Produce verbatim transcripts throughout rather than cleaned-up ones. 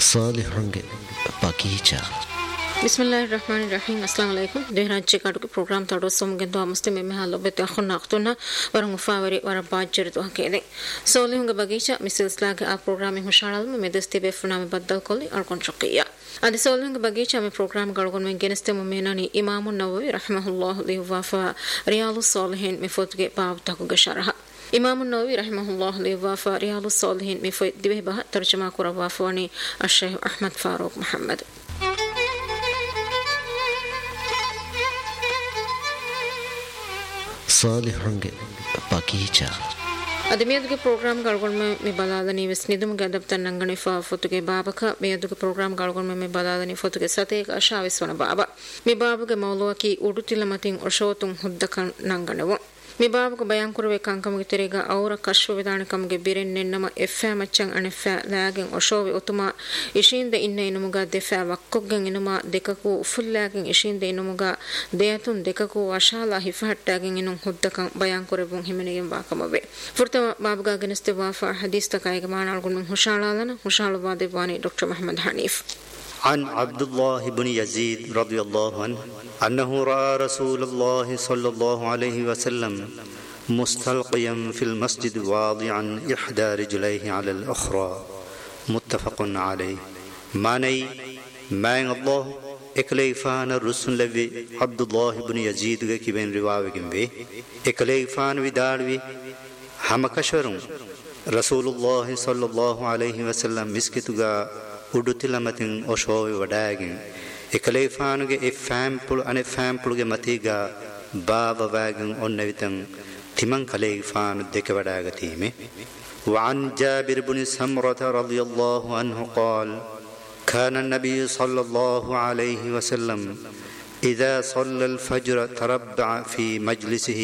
ಸಾಲಿಹಂಗೆ ಬಗೀಚಾ Bismillahirrahmanirrahim. Assalamu alaikum. Dehran chekadu ke program tado somgen do amuste me halo bet akhun naqtuna warang ufawari wara bajjer do hakede. Solihunga bagicha misilsla ke a program me hushalal me medeste be funa me baddal kolli ar konchaqiya. Adi solihunga bagicha me program galgon me geneste mo menani Imam an-Nawawi rahimahullah li wafa Riyadus Salihin me fotge baab taku gasharaha. Imam an-Nawawi rahimahullah li wafa Riyadus Salihin me fot dibe bah tarjuma kura wafani al-Sheikh Ahmad Faruq Muhammad. ಸಾಲಿಹಂಗೆ ಬಗೀಚಾ ಅದಮಿಯದುಗೆ ಪ್ರೋಗ್ರಾಮ್ ಗಳಗೊಂಡು ಮೆ ಬಲಾದನಿ ವಿಸ್ನಿದುಮ ಗದಬ ತನ್ನಂಗನೆ ಫಾ ಫೊತುಗೆ ಬಾಬಕ ಮೇಯದುಗೆ ಪ್ರೋಗ್ರಾಮ್ ಗಳಗೊಂಡು ಮೆ ಬಲಾದನಿ ಫೊತುಗೆ ಸತೇಕ ಅಶಾವಿಸ್ವನ ಬಾಬ ಮೆ ಬಾಬಗೆ ಮೌಲುವಕಿ ಉಡುತಿಲ ಮತಿನ್ ಒಶೋತುಂ ಹುದ್ದಕನ್ ನಂಗನವು ಮೆ ಬಾಬಕ ಬಯಾನ್ ಕುರವೆ ಕಂಕಮಗೆ ತೆರೆಗ ಔರ ಕಶ್ವ ವಿಧಾನಕಮಗೆ ಬಿರೆನ್ ನೆನ್ನಮ ಎಫ್ಫಾ ಮಚ್ಚಂ ಅನೆಫ್ಫಾ ಲಾಗೆನ್ ಒಶೋವೆ ಒತುಮ ಇಶಿಂದ ಇನ್ನ ಇನುಮುಗ ದೆಫಾ ವಕ್ಕೊಗ್ಗನ್ ಇನುಮ ದೆಕಕು ಫುಲ್ಲಾಗೆನ್ ಇಶಿಂದ ಇನುಮುಗ ದೇಯತುನ್ ದೆಕಕು ಅಶಾಲ ಹಿಫಹಟ್ಟಾಗೆನ್ ಇನು ಹುದ್ದಕನ್ ಬಯಾನ್ ಕುರಬುಂ ಹಿಮೆನೆಗೆನ್ ವಾಕಮವೆ ಫುರ್ತ ಬಾಬಗ ಗನಸ್ತೆ ವಾಫಾ ಹದೀಸ್ ತಕಾಯಿಗ ಮಾನಾಲ್ಗುನ್ ಹುಶಾಲಾಲನ ಹುಶಾಲವಾ ದೇವಾನಿ ಡಾಕ್ಟರ್ ಮೊಹಮ್ಮದ್ ಹನೀಫ್ عن عبد الله بن يزيد رضي الله عنه أنه رأى رسول الله صلى الله عليه وسلم مستلقيا في المسجد واضعا إحدى رجليه على الأخرى متفق عليه ماني ماين الله إكليفان الرسول لبي عبد الله بن يزيد كي بين رواوكم بي إكليفان وداروي هم كشرون رسول الله صلى الله عليه وسلم مسكتوغا ಉಡುತಿಲಮತಿನ್ ಒಶೋವಿ ವಡಾಗಿನ್ ಇಕಲೇಫಾನುಗೆ ಎ ಫ್ಯಾಂಪುಳು ಅನೆ ಫ್ಯಾಂಪುಳುಗೆ ಮತಿಗ ಬಾವವಾಗಿನ್ ಒನ್ನವಿತನ್ ತಿಮನ್ ಕಲೇಫಾನು ದೆಕೆ ವಡಾಗತೀಮೆ وعن جابر بن سمرة رضي الله عنه قال كان النبي صلى الله عليه وسلم إذا صلى الفجر تربع في مجلسه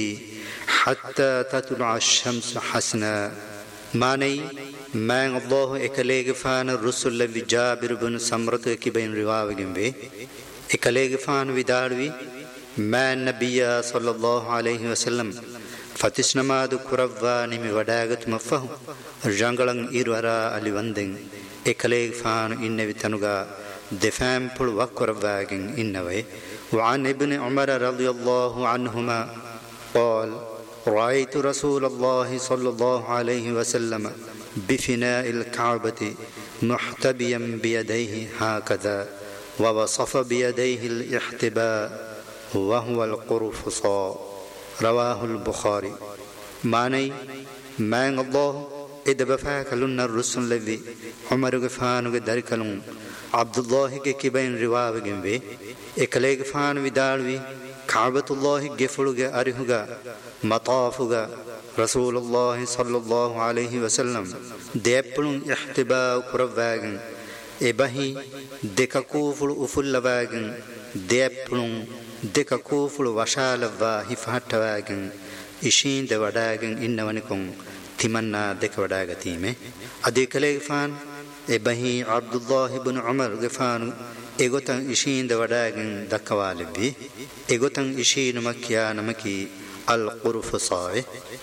حتى تطلع الشمس حسنا ماني मैं अल्लाह एकलेगफान रसूल लवी जाबिर बिन समरत की बन रिवावगिन वे एकलेगफान विदारवी मैं नबिया सल्लल्लाहु अलैहि वसल्लम फतिश नमाद कुरवानी में वडागत मफहु जंगलं इरवरा अली वंदिन एकलेगफान इन्ने वितनुगा दिफाम पुल वकरवागिन इन्नवे وعن ابن عمر رضي الله عنهما قال رأيت رسول الله صلى الله عليه وسلم بفناء الكعبة محتبيا بيديه هكذا ووصف بيديه الاحتباء وهو القرفصاء رواه البخاري ماني مان الله إذا بفاك لنا الرسول الذي عمر غفان وداركلون عبد الله كي بين رواه جنبه إكلي غفان وداروي كعبة الله جفلوغا أريهوغا مطافوغا رسول الله صلى الله عليه وسلم ديبلون احتباء كرواغن إبهي دكاكوفل أفلواغن ديبلون دكاكوفل وشالوا هفهتواغن إشين دواداغن إنوانكم تمنى دكواداغتيمه أديك لغفان إبهي عبد الله بن عمر غفان إغوتن إشين دواداغن دكوالبي إغوتن إشين مكيان مكي القرفصاء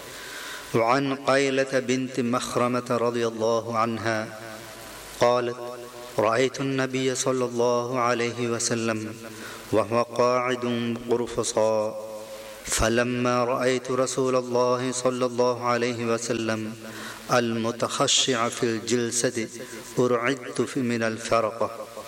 وعن قيلة بنت مخرمة رضي الله عنها قالت رأيت النبي صلى الله عليه وسلم وهو قاعد قرفصاء فلما رأيت رسول الله صلى الله عليه وسلم المتخشع في الجلسة أرعدت من الفرقة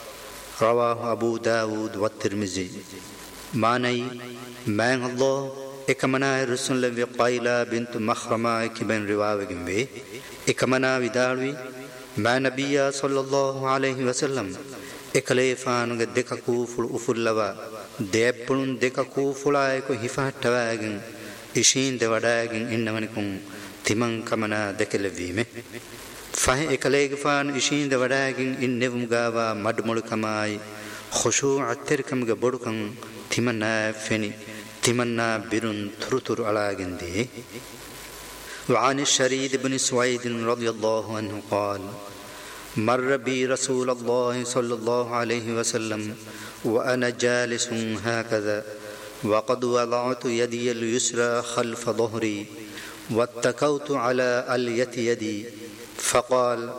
رواه أبو داود والترمذي ماني مان الله එකමනා රසුල් ලවි قائلة بنت مخرمة كبن رواوگن وي එකමනා විදාල්වි මා නබියා සල්ලල්ලාහු අලයිහි වසල්ලම් එකලේෆානුගේ දෙකකු ෆුල් උෆුල්ලවා දෙප්පුන් දෙකකු ෆුලායක හිෆහට්ටවාගෙන් ඉෂින් දෙවඩාගෙන් ඉන්නවනිකුන් තිමන් කමනා දෙකලවීමේ ෆහ එකලේගෆාන් ඉෂින් දෙවඩාගෙන් ඉන්නෙවුම් ගාවා මඩමුළු කමයි ඛුෂූ අත්තරකම්ගේ බොඩුකන් තිමනා ෆෙනි تمنى برن ترتر على جندي وعن الشريد بن سويد رضي الله عنه قال مر بي رسول الله صلى الله عليه وسلم وأنا جالس هكذا وقد وضعت يدي اليسرى خلف ظهري واتكوت على ألية يدي فقال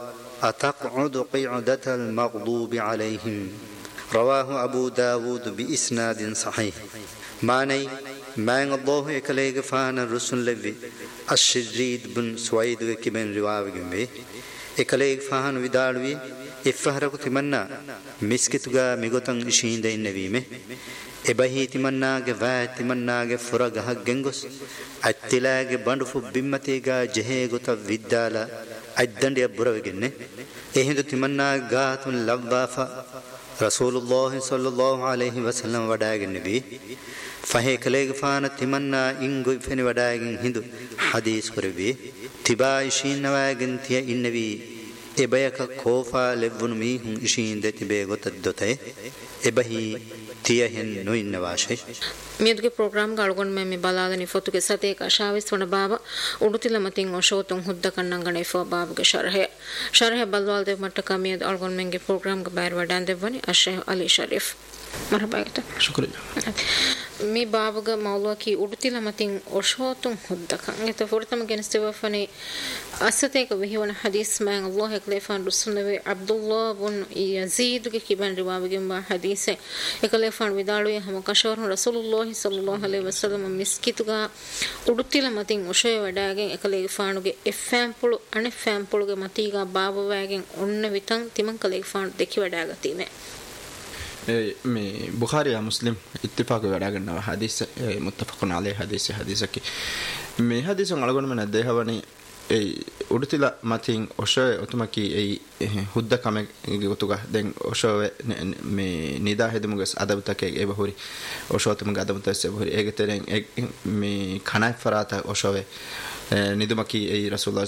أتقعد قعدة المغضوب عليهم رواه أبو داود بإسناد صحيح ماني مان الله إكليك فان الرسول لبي الشريد بن سويد كبن رواوغن بي إكليك فان ودالوي إفهرك تمنى مسكتغا ميغوتن إشين دين نبيمه إبهي تمنى غفا تمنى فرغ حقنغس أتلاغ بندفو بمتيغا جهيغوتا ودالا أدن يبروغن إهندو تمنى غاتن لبافا رسول الله صلى الله عليه وسلم وداغن بي فهي كليغ فان تمنى إنغو فني وداغن هندو حديث قربي تبا إشين نواغن تيا إنبي إبايك كوفا لبون ميهم إشين دي تباغوتا دوتاي إبهي تيهن نوين نواشي ميدوگه پروگرام گالگون میں می بلادنی فوتوگه ستے کا شاوس ون بابا اڑتیلا متین اوشوتون ہدہ کننگنے فو بابگه شرح شرح بلوال دے مٹکا مید الگون منگه پروگرام کے بار وڈان دے ونی الشیخ علی شریف مرحبا ایتا شکریہ می بابگه موضوع کی اڑتیلا متین اوشوتون ہدہ کن ایتا فورتم گنستے وفنی استے کا وہی ون حدیث میں اللہ کلیفان رسول نبی عبداللہ بن یزید کی بن روابگه با حدیث کلیفان ودالوی ہم کشور رسول اللہ صلی اللہ علیہ وسلم مسکتگا ಉಡುತ್ತಿಲ ಮತಿನ್ ಒಶಯ ವಡಾಗೆನ್ ಎಕಲೆಗೆ ಫಾಣುಗೆ ಎಫ್ಎಂಪುಳು ಅಣೆ ಫೆಂಪುಳುಗೆ ಮತಿಗಾ ಬಾಬವಾಗೆನ್ ಒನ್ನ ವಿತಂ ತಿಮನ್ ಕಲೆಗೆ ಫಾಣು ದೆಕಿ ವಡಾಗತಿನೆ مي بخاري يا مسلم اتفاق وراغنا حديث متفق عليه حديث حديثك مي حديث علغون من الدهواني ei udutila matin oshoe otumaki ei hudda kame gotuga den oshoe me nida hedumugas adabutake e bahuri oshotumu adabutase bahuri egeteren me kanai farata oshoe nidumaki ei rasulullah